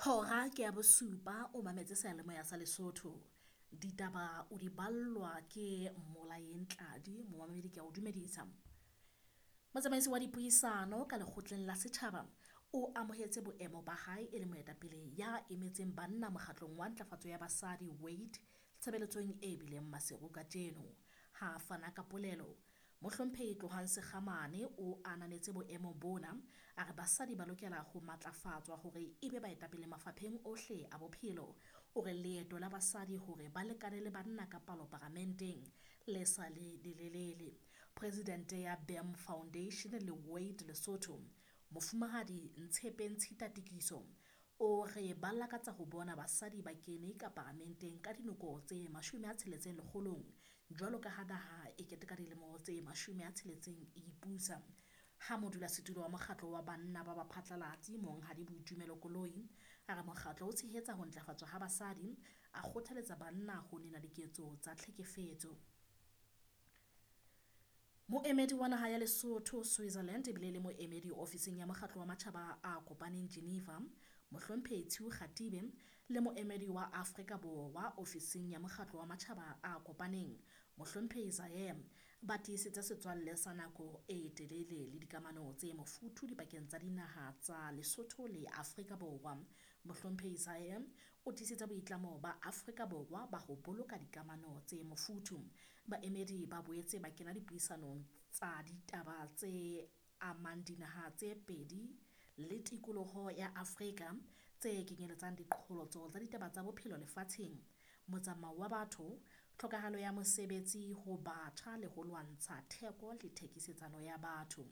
Hora ke ya bosupa o mametse seyalemoya sa Lesotho. Ditaba o di ballwa ke Mmolayeng Tladi, momamedi ke a o dumedisa. Motsamaisi wa dipuisano ka lekgotleng la setjhaba o amohetse boemo ba hae e le moetapele ya emetseng banna mokgatlong wa ntlafatso ya basadi Wade tshebeletsong e bileng maseru ka tjeno. Ha fana ka polelo, mohlomphehi Tlohang Sekgamane o ananetse boemo bona, a re basadi ba lokela ho matlafatswa hore ebe baetapele mafapheng ohle a bophelo, o re leeto la basadi hore ba lekane le banna ka palo paramenteng le sa le lelelele. Presidente ya BEM Foundation le Wade Lesotho, Mofumahadi Ntshepe Ntshita Tikiso, o re ba lakatsa ho bona basadi ba kene ka paramenteng ka dinoko tse 60 jwalo ka ha naha e keteka dilemo tse 60 e ipusa. Ha modulasetulo wa mokgatlo wa banna ba baphatlalatsi Monghadi Boitumelo Koloi a re mokgatlo o tshehetsa ho ntlafatswa ha basadi, a kgothaletsa banna ho nena diketso tsa tlhekefetso. Moemedi wa naha ya Lesotho Switzerland ebile le moemedi ofising ya mokgatlo wa matjhaba a kopaneng Geneva, mohlomphehi Tshiu Kgatibe, le moemedi wa Afrika Borwa ofising ya mokgatlo wa matjhaba a kopaneng, mohlomphehi Zayem, ba tiisitse setswalle sa nako e telele le dikamano tse mofuthu dipakeng tsa dinaha tsa Lesotho le Afrika Borwa. Mohlomphehi Zayem o tiisitse boitlamo ba Afrika Borwa ba ho boloka dikamano tse mofuthu. Baemedi ba boetse ba kena dipuisanong tsa ditaba tse amang dinaha tse pedi le tikoloho ya Afrika, tse kenyeletsang diqholotso tsa ditaba tsa bophelo lefatsheng, motsamao wa batho, tlhokahalo ya mosebetsi ho batjha le ho lwantsha theko le thekisetsano ya batho.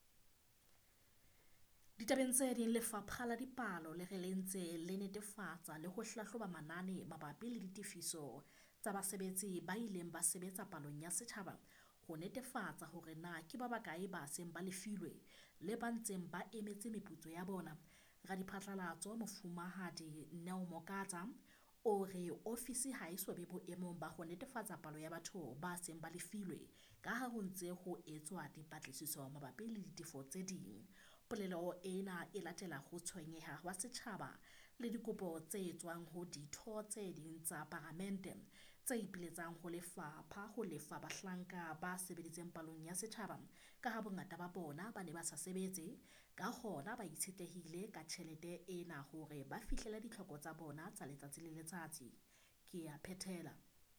Ditabeng tse ding, Lefapha la Dipalo le relentse le netefatsa le ho hlahloba manane mabapi le ditefiso tsa basebetsi ba ileng ba sebetsa palong ya setjhaba ho netefatsa hore na ke ba bakae ba seng ba lefilwe le ba ntseng ba emetse meputso ya bona. Radiphatlalatso Mofumahadi Neo Mokata o re ofisi ha eso be boemong ba ho netefatsa palo ya batho ba seng ba lefilwe ka ha ho ntse ho etswa dipatlisiso mabapi le ditefo tse ding. Polelo ena e latela ho tshwenyeha hwa setjhaba le dikopo tse etswang ho ditho tse ding tsa paramente tse ipiletsang ho lefapha ho lefa bahlanka ba sebeditseng palong ya setjhaba ka ha bongata ba bona ba ne ba sa sebetse, ka hona ba itshetlehile ka tjhelete ena hore ba fihlele ditlhoko tsa bona tsa letsatsi le letsatsi. Ke a phethela.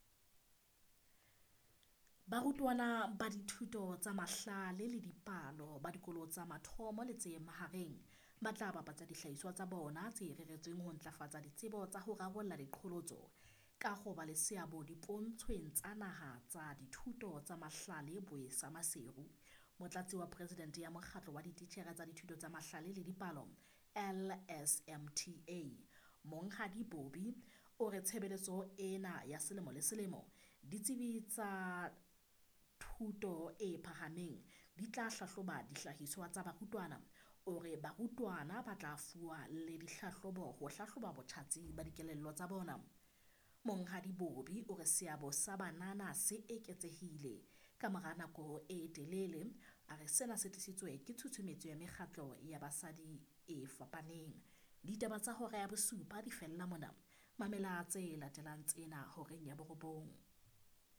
Barutwana ba dithuto tsa mahlale le dipalo ba dikolo tsa mathomo le tse mahareng ba tla bapatsa dihlahiswa tsa bona tse reretsweng ho ntlafatsa ditsebo tsa ho rarolla diqholotso ka ho ba le seabo dipontshweng tsa naha tsa dithuto tsa mahlale Boesa Maseru. Motlatsi wa Presidente ya Mokgatlo wa Dititjhere tsa Dithuto tsa Mahlale le Dipalo, LSMTA, Monghadi Bobi, o re tshebeletso ena ya selemo le selemo, ditsebi tsa thuto e phahameng di tla hlahloba dihlahiswa tsa barutwana. O re barutwana ba tla fuwa le dihlahlobo ho hlahloba botjhatsi ba dikelello tsa bona. Monghadi Bobi o re seabo sa banana se eketsehile ka mora nako e telele, a re sena se tlisitswe ke tshutshumetso ya mekgatlo ya basadi e fapaneng. Ditaba tsa hora ya bosupa di fella mona. Mamela tse latelang tsena horeng ya borobong.